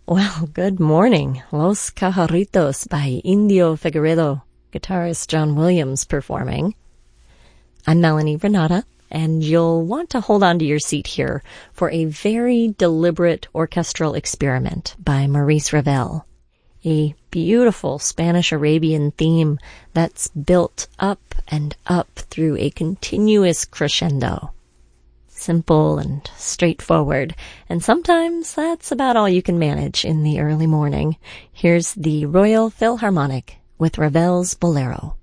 Well, good morning. Los Cajaritos by Indio Figueredo, guitarist John Williams performing. I'm Melanie Renata, and you'll want to hold on to your seat here for a very deliberate orchestral experiment by Maurice Ravel. A beautiful Spanish-Arabian theme that's built up and up through a continuous crescendo. Simple and straightforward, and sometimes that's about all you can manage in the early morning. Here's the Royal Philharmonic with Ravel's Bolero.